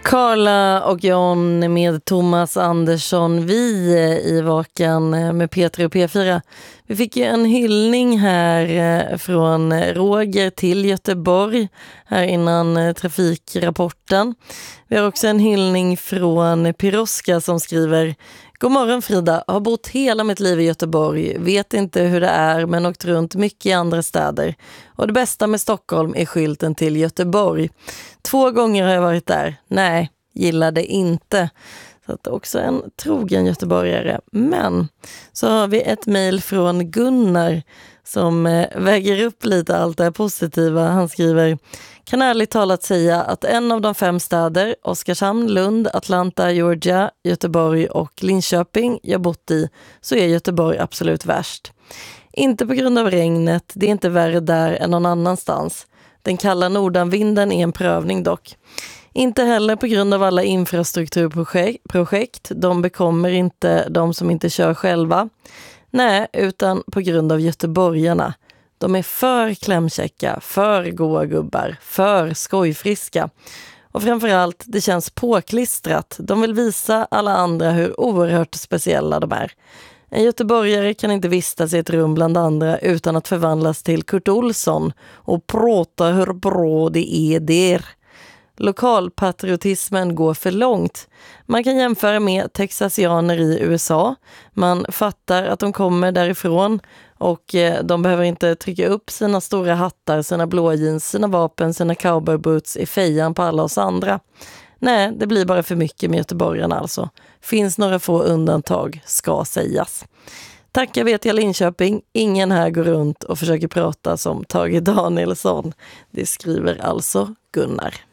Carla och John med Thomas Andersson, vi i Vakan med Peter och P4. Vi fick ju en hyllning här från Roger till Göteborg här innan trafikrapporten. Vi har också en hyllning från Piroska som skriver: God morgon Frida, har bott hela mitt liv i Göteborg, vet inte hur det är men åkt runt mycket i andra städer. Och det bästa med Stockholm är skylten till Göteborg. 2 gånger har jag varit där. Nej, gillade inte. Så att också en trogen göteborgare. Men så har vi ett mejl från Gunnar som väger upp lite allt det här positiva. Han skriver: kan ärligt talat säga att en av de 5 städer, Oskarshamn, Lund, Atlanta, Georgia, Göteborg och Linköping jag bott i, så är Göteborg absolut värst. Inte på grund av regnet, det är inte värre där än någon annanstans. Den kalla nordanvinden är en prövning dock. Inte heller på grund av alla infrastrukturprojekt, de bekommer inte de som inte kör själva. Nej, utan på grund av göteborgarna. De är för klämkäcka, för goa gubbar, för skojfriska. Och framförallt, det känns påklistrat. De vill visa alla andra hur oerhört speciella de är. En göteborgare kan inte vistas i ett rum bland andra utan att förvandlas till Kurt Olsson och prata hur bra det är där. Lokalpatriotismen går för långt. Man kan jämföra med texasianer i USA. Man fattar att de kommer därifrån och de behöver inte trycka upp sina stora hattar, sina blå jeans, sina vapen, sina cowboyboots i fejan på alla oss andra. Nej, det blir bara för mycket med göteborgarna alltså. Finns några få undantag, ska sägas. Tackar vet jag Linköping, ingen här går runt och försöker prata som Tage Danielsson. Det skriver alltså Gunnar.